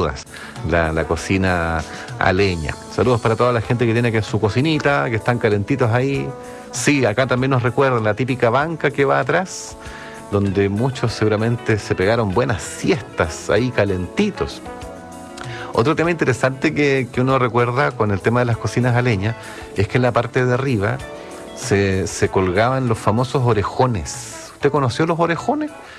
dudas, la cocina a leña. Saludos para toda la gente que tiene que su cocinita, que están calentitos ahí. Sí, acá también nos recuerdan la típica banca que va atrás, donde muchos seguramente se pegaron buenas siestas ahí calentitos. Otro tema interesante que uno recuerda con el tema de las cocinas a leña es que en la parte de arriba se colgaban los famosos orejones. ¿Usted conoció los orejones?